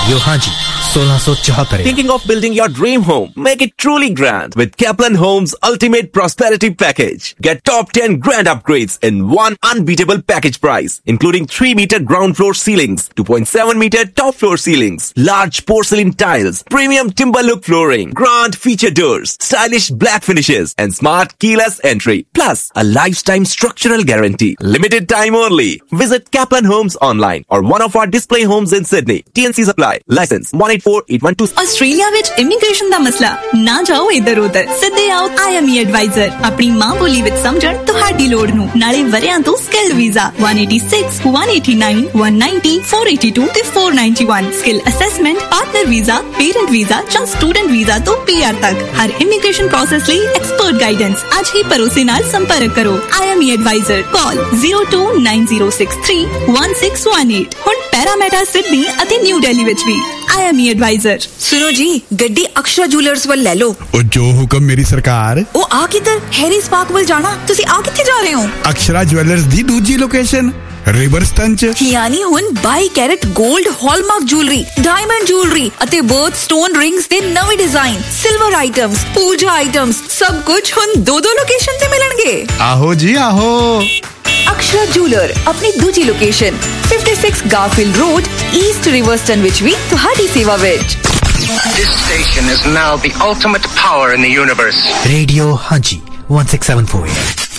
Radio Haji 1674। Thinking of building your dream home? Make it truly grand with Kaplan Homes Ultimate Prosperity Package. Get top 10 grand upgrades in one unbeatable package price, including 3-meter ground floor ceilings, 2.7-meter top floor ceilings, large porcelain tiles, premium timber look flooring, grand feature doors, stylish black finishes, and smart keyless entry. Plus, a lifetime structural guarantee. Limited time only. Visit Kaplan Homes online or one of our display homes in Sydney. TNC Supply. License 184812. Australia ਵਿੱਚ immigration ਦਾ ਮਸਲਾ ਨਾ ਜਾਓ ਇੱਧਰ ਉੱਧਰ, ਸਿੱਧੇ ਆਓ IME advisor. ਆਪਣੀ ਮਾਂ ਬੋਲੀ ਵਿੱਚ ਸਮਝਣ ਤੁਹਾਡੀ ਲੋੜ ਨੂੰ, ਨਾਲੇ ਵਰਿਆਂ ਤੋਂ ਸਕਿੱਲ ਵੀਜ਼ਾ 186 189 190 482 ਤੇ 491 skill assessment, partner visa, parent visa ਜਾਂ ਸਟੂਡੈਂਟ ਵੀਜ਼ਾ ਤੋਂ PR ਤੱਕ ਹਰ ਇਮੀਗ੍ਰੇਸ਼ਨ ਪ੍ਰੋਸੈਸ ਲਈ ਐਕਸਪਰਟ ਗਾਈਡੈਂਸ। ਅੱਜ ਹੀ ਭਰੋਸੇ ਨਾਲ ਸੰਪਰਕ ਕਰੋ IME ਐਡਵਾਈਜ਼ਰ। ਕਾਲ 029063 1618। ਹੁਣ ਪੈਰਾਮੈਟਾ ਸਿਡਨੀ ਅਤੇ ਨਿਊ ਦਿੱਲੀ ਵਿੱਚ ਵੀ IME ਐਡਵਾਈਜ਼ਰ। सुनो जी, गड्डी अक्षरा ज्वेलर्स ਵੱਲ ਲੈ ਲਓ। ਉਹ ਜੋ ਹੁਕਮ ਮੇਰੀ ਸਰਕਾਰ। ਉਹ ਆ ਕਿੱਧਰ? ਹੈਰੀ ਸਪਾਰਕ ਵੱਲ ਜਾਣਾ। ਤੁਸੀਂ ਆ ਕਿੱਥੇ ਜਾ ਰਹੇ ਹੋ? ਅਕਸ਼ਰਾ ਜੁਐਲਰਸ ਦੀ ਦੂਜੀ ਲੋਕੇਸ਼ਨ ਰਿਵਰਸਟਨ ਚ। ਯਾਨੀ ਹੁਣ 22 ਕੈਰਟ 골ਡ ਹਾਲਮਾਰਕ ਜੁਐਲਰੀ, ਡਾਇਮੰਡ ਜੁਐਲਰੀ ਅਤੇ ਬਰਥ ਸਟੋਨ ਰਿੰਗਸ ਦੇ ਨਵੇਂ ਡਿਜ਼ਾਈਨ, ਸਿਲਵਰ ਆਈਟਮਸ, ਪੂਜਾ ਆਈਟਮਸ, ਸਭ ਕੁਝ ਹੁਣ ਦੋ ਲੋਕੇਸ਼ਨ ਤੇ ਮਿਲਣਗੇ। ਆਹੋ ਜੀ ਆਹੋ। ਅਕਸ਼ਰਾ ਜੁਐਲਰ ਆਪਣੀ ਦੂਜੀ ਲੋਕੇਸ਼ਨ 56 ਗਾਰਫੀਲਡ ਰੋਡ, ਈਸਟ ਰਿਵਰਸਟਨ ਵਿੱਚ ਵੀ ਤੁਹਾਡੀ ਸੇਵਾ ਵਿੱਚ। This station is now the ultimate power in the universe. Radio Haji 1674।